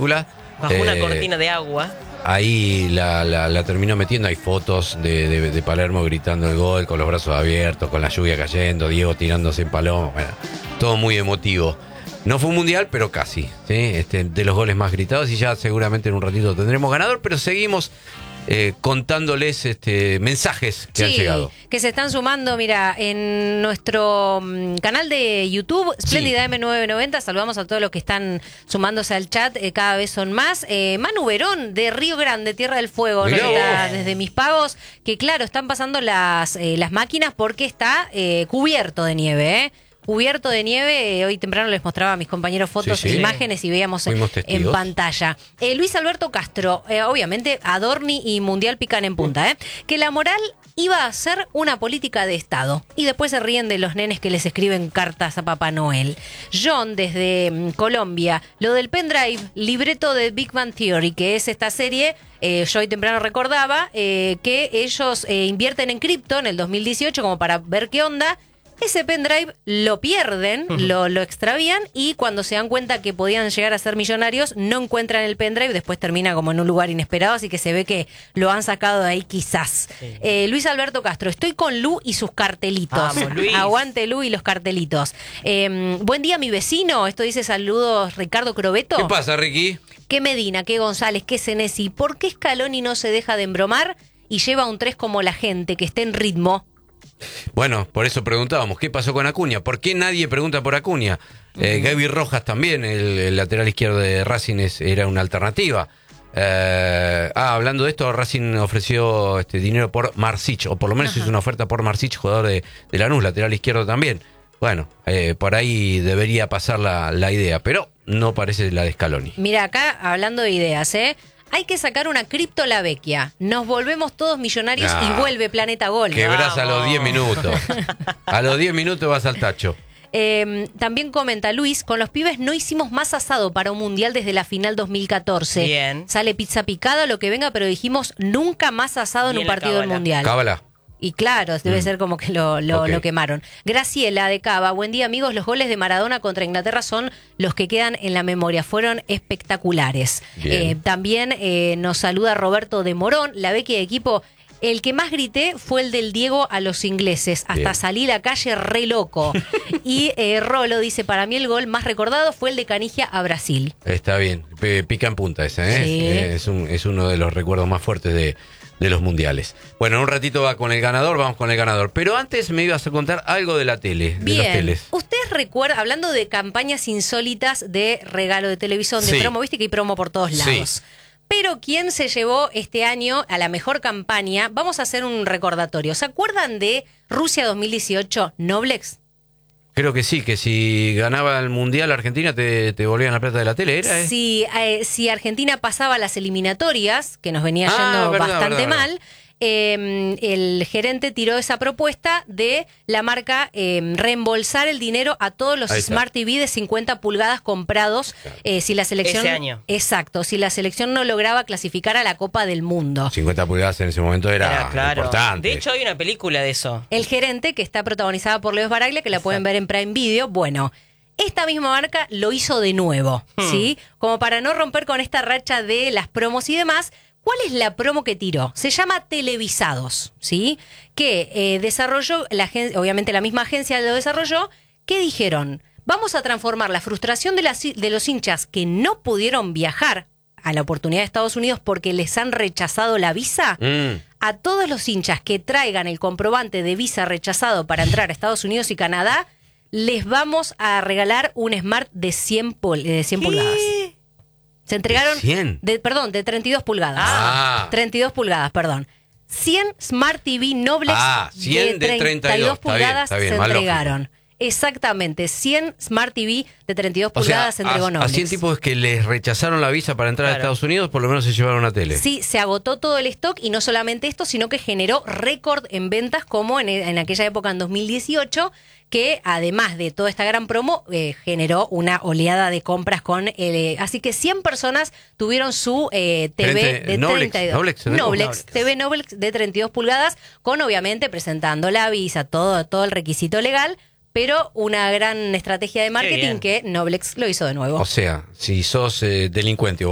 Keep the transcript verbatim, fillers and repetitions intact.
película. Bajo eh, una cortina de agua. Ahí la, la, la terminó metiendo. Hay fotos de, de, de Palermo gritando el gol, con los brazos abiertos, con la lluvia cayendo, Diego tirándose en palomo. Bueno, todo muy emotivo. No fue un mundial, pero casi, ¿sí? Este, de los goles más gritados, y ya seguramente en un ratito tendremos ganador, pero seguimos eh, contándoles este, mensajes que sí, han llegado. Que se están sumando, mira, en nuestro um, canal de YouTube, Spléndida Sí. M nueve noventa, saludamos a todos los que están sumándose al chat, eh, cada vez son más. Eh, Manu Verón, de Río Grande, Tierra del Fuego, Mirá nos está vos. desde Mis Pagos, que claro, están pasando las, eh, las máquinas porque está eh, cubierto de nieve, ¿eh? Cubierto de nieve, eh, hoy temprano les mostraba a mis compañeros fotos Sí, e sí. imágenes y veíamos Fuimos en testigos. pantalla. Eh, Luis Alberto Castro, eh, obviamente Adorni y Mundial pican en punta, ¿eh? Que la moral iba a ser una política de Estado. Y después se ríen de los nenes que les escriben cartas a Papá Noel. John, desde mm, Colombia, lo del pendrive, libreto de Big Bang Theory, que es esta serie, eh, yo hoy temprano recordaba, eh, que ellos eh, invierten en cripto en el dos mil dieciocho como para ver qué onda. Ese pendrive lo pierden, uh-huh. lo, lo extravían, y cuando se dan cuenta que podían llegar a ser millonarios, no encuentran el pendrive, después termina como en un lugar inesperado, así que se ve que lo han sacado de ahí quizás. Sí. Eh, Luis Alberto Castro, estoy con Lu y sus cartelitos. Vamos, Luis. Aguante Lu y los cartelitos. Eh, buen día, mi vecino. Esto dice saludos Ricardo Crobeto. ¿Qué pasa, Ricky? ¿Qué Medina, qué González, qué Senesi? ¿Por qué Scaloni no se deja de embromar y lleva un tres como la gente, que esté en ritmo? Bueno, por eso preguntábamos, ¿qué pasó con Acuña? ¿Por qué nadie pregunta por Acuña? Eh, uh-huh. Gaby Rojas también, el, el lateral izquierdo de Racing, es, era una alternativa. Eh, ah, hablando de esto, Racing ofreció este dinero por Marsic, o por lo menos Ajá. hizo una oferta por Marsic, jugador de, de Lanús, lateral izquierdo también. Bueno, eh, por ahí debería pasar la, la idea, pero no parece la de Scaloni. Mira, acá hablando de ideas, ¿eh? Hay que sacar una cripto la vecchia. Nos volvemos todos millonarios nah, y vuelve Planeta Gol. Quebrás a los diez minutos. A los diez minutos vas al tacho. Eh, también comenta Luis, con los pibes no hicimos más asado para un mundial desde la final dos mil catorce. Bien. Sale pizza picada, lo que venga, pero dijimos nunca más asado Bien en un partido del mundial. Cábala. Y claro, debe mm. ser como que lo, lo, okay. lo quemaron. Graciela de Cava, buen día amigos, los goles de Maradona contra Inglaterra son los que quedan en la memoria, fueron espectaculares. Eh, también eh, nos saluda Roberto de Morón, la beca de equipo. El que más grité fue el del Diego a los ingleses, hasta Bien. Salí a la calle re loco. Y eh, Rolo dice, para mí el gol más recordado fue el de Canigia a Brasil. Está bien, pica en punta ese, ¿eh? Sí. Eh, es, un, es uno de los recuerdos más fuertes de... de los mundiales. Bueno, en un ratito va con el ganador, vamos con el ganador. Pero antes me ibas a contar algo de la tele, Bien. de los teles. ¿Ustedes recuerdan, hablando de campañas insólitas de regalo de televisión, de sí. promo, viste que hay promo por todos lados? Sí. Pero ¿quién se llevó este año a la mejor campaña? Vamos a hacer un recordatorio. ¿Se acuerdan de Rusia dos mil dieciocho, Noblex? Creo que sí, que si ganaba el Mundial Argentina te, te volvían la plata de la tele, ¿era? Eh? Si, eh, si Argentina pasaba las eliminatorias, que nos venía ah, yendo verdad, bastante verdad, mal, verdad. Eh, el gerente tiró esa propuesta de la marca eh, reembolsar el dinero a todos los Smart T V de cincuenta pulgadas comprados claro. eh, si la selección... Ese año. Exacto, si la selección no lograba clasificar a la Copa del Mundo. cincuenta pulgadas en ese momento era, era claro. importante. De hecho hay una película de eso. El gerente, que está protagonizada por Leo Baraglia, que la Exacto. pueden ver en Prime Video, bueno... Esta misma marca lo hizo de nuevo, hmm. ¿sí? Como para no romper con esta racha de las promos y demás. ¿Cuál es la promo que tiró? Se llama Televisados, ¿sí? Que eh, desarrolló, la agencia, obviamente la misma agencia lo desarrolló, que dijeron, vamos a transformar la frustración de, las, de los hinchas que no pudieron viajar a la oportunidad de Estados Unidos porque les han rechazado la visa, mm. a todos los hinchas que traigan el comprobante de visa rechazado para entrar a Estados Unidos y Canadá, les vamos a regalar un Smart de cien, pul- de cien pulgadas. Se entregaron... ¿De cien? De, perdón, de treinta y dos pulgadas. Ah. treinta y dos pulgadas, perdón. cien Smart T V Noblex ah, cien de treinta y dos pulgadas está bien, está bien, se entregaron. Lógico. Exactamente, cien Smart T V de treinta y dos pulgadas o sea, se entregó a, Noblex. A cien tipos que les rechazaron la visa para entrar claro. a Estados Unidos, por lo menos se llevaron una tele. Sí, se agotó todo el stock y no solamente esto, sino que generó récord en ventas como en, en aquella época, en dos mil dieciocho, que además de toda esta gran promo, eh, generó una oleada de compras con... Eh, así que cien personas tuvieron su eh, T V Trente, de Noblex, treinta y dos. Noblex, Noblex, Noblex, T V Noblex de treinta y dos pulgadas, con obviamente presentando la visa, todo, todo el requisito legal, pero una gran estrategia de marketing que Noblex lo hizo de nuevo. O sea, si sos eh, delincuente o